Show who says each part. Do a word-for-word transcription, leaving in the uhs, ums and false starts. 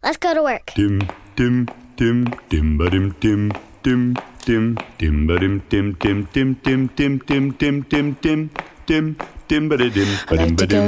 Speaker 1: Let's go to work.
Speaker 2: Dim, dim, dim, dim, ba-dim, dim, dim, dim, dim, ba-dim, dim, dim, dim, dim, dim, dim, dim, dim, dim, dim, dim, ba-da-dim, ba-dim, ba-dim.